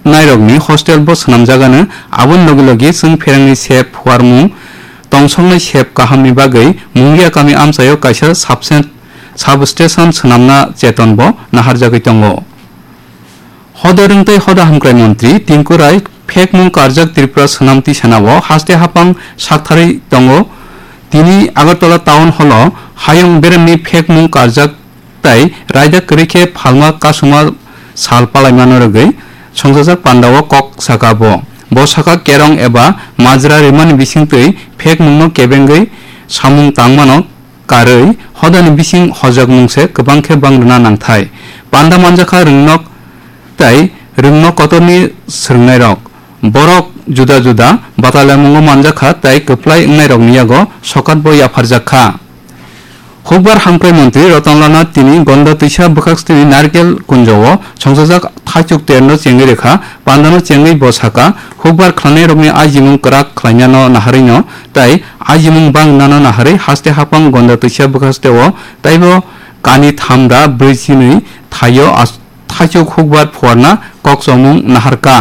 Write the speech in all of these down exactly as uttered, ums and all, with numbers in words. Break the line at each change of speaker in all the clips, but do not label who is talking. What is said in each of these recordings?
nairokni hostel bo swnamjagano aboni logi logi chwng pherangni sep phuarmung tongsongnai sep kahamni bagui Mungia kami amsayo kaisa substation swnamna cheton bo naharjagui tongo. Hoda rungtai hoda hamkrai mantri Tinku Rai phekmung karjak Tripura swnamti senao haste hapang sakthari tongo. Tini Agartala town hall hayong beremni phekmung karjak tai raida krike phalma kasuma sal palaimanorogui songjak pandao kok sakabo. Bo saka kerong eba majra riman bisingtui phekmungno kebengui samung tangmano karui hodani bising hojakmungse kwbang khe bangruna nangthai. Panda manjakha rungnok tai rungno kotoni srungnairok borok juda juda batalamungo manjakha tai kwplai ungnairok niyago sokat bo yafarjakha. Hukbar hamkrai mantri Ratanlana tini Gonda Tisa Bukakstini Narkel Kunjao Songsajak Thachuk Terno Chengi Rekha Pandano Chengi Bosaka Hukbar Khlane Rokni Ajimung Krak Khlainano Naharino Tai Ajimung Bang Nano Nahari Haste Hapang Gonda Tisa Bukaksteo Taibo Kani Thamra Brijini Thayo Thachuk Hukbar Phuarna Koksomung Naharka.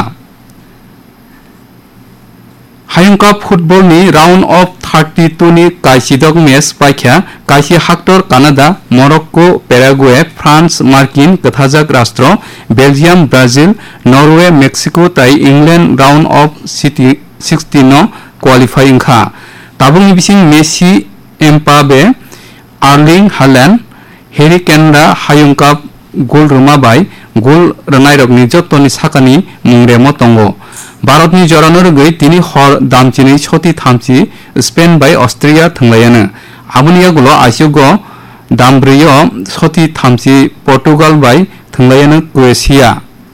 Hayung Cup football ni round of thirty-two ni kaisidok match paikha kaisi haktor Canada, Morocco, Paraguay, France, Markin, Kathajak Rastro, Belgium, Brazil, Norway, Mexico tai England round of sixteen no qualifying kha. Tabung bising Messi, Mbappe, Erling Haaland, Harry Kane ra Hayung Cup goal ruma bai goal ranai rokni jottoni sakani mungremo tongo. भारतनि जरानोरगै तिनि हर दामचिनि छति थामचि Spain bye Austria थंलायानो आबुनिया गुलो आसिगो दामब्रैयो छति थामचि Portugal bye थंलायानो Croatia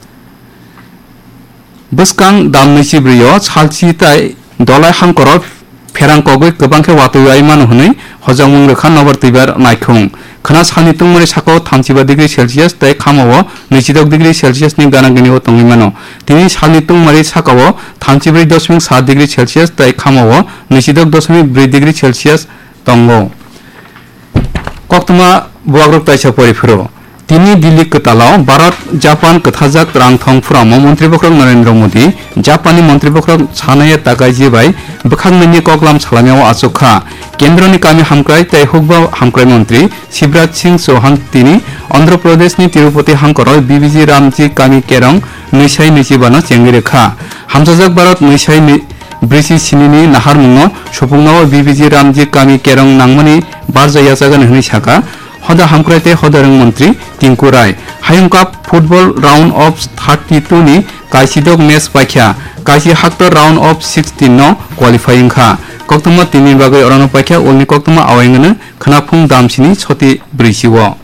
बस्कां दामनैसि ब्रैयो सालचि ताय दलाय हांकरो फेरांकगै गोबांखे वातुआय मानो हनै हजामुं रेखा नबर तैबार नायखुं खना सानि तुंमनि साकाव thirty-five degree Celsius ताय खामावो twenty-six डिग्री सेल्सियस नि गानागनिओ तंगिमानो तिनि सानि तुंमनि साकाव thirty-four point seven degree Celsius ताय खामावो twenty-six point four degree Celsius तंगो कक्तमा बुआग्रक तायसा परिफोरो तिनि दिल्ली कतालाव भारत जापान कथाजाक रांथं फुरामो मंत्री बख्रक नरेंद्र मोदी जापानी मंत्री बख्रक सानाया तागायजि बाय बखांनि ककलाम सालामियाव आचुखा केंद्रनि कामी हामक्राय तै हुकबा हामक्राय मंत्री शिवराज सिंह चौहान तिनि आंध्र प्रदेशनि तिरुपति हांकरो बीबीजी रामजी कामी केरं नैसाय नैजिबानो चेंगिरेखा हामजाजाक भारत नैसाय ब्रिसि सिनिनि नाहार मुंनो सफुंनाव बीबीजी रामजी कामी केरं नांमनि बारजाया जागोन हनै साका होदा हामक्रायते होदारं मंत्री टिंकु राय हायुं cup football round of thirty-two नि काइसिदक match पाइख्या काइसि हाक्टर round of sixteen no qualifying खा कक्तमा तिनि बागै अरनो पाइख्या उलनि कक्तमा आवायंगनो खनाफुं दामसिनि छति ब्रैजिओ।